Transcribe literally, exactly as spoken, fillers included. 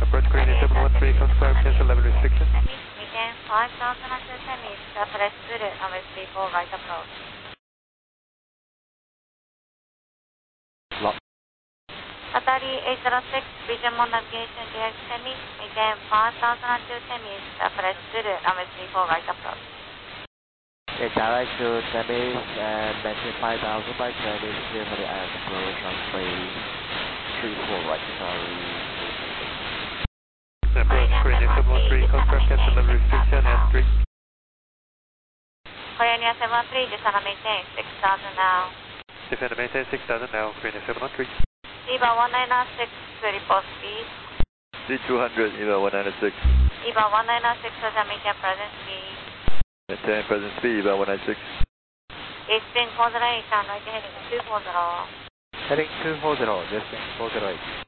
Approach Korean seven one three, confirm cancel level restriction. Maintain five thousand two ten meters, press through runway three four right approach. Lock. Qatari eight zero six, vision mode navigation direct semi, maintain five thousand two ten meters, press through runway three four right approach. Okay, direct to Semis and maintain five thousand by Semis, clear for the air approach runway three four right, sorry. Approach Korean seven one three, confirm cancel level restriction and three. Korean seven one three, descend and maintain six thousand now. Defend and maintain six thousand now, Korean seven one three. EVA one nine nine six, report speed. Z two hundred, EVA one nine six. EVA one nine nine six, maintain present speed. Maintain present speed, EVA one nine six. East wind four zero eight, down right heading two four zero. Heading two four zero, descent four zero eight.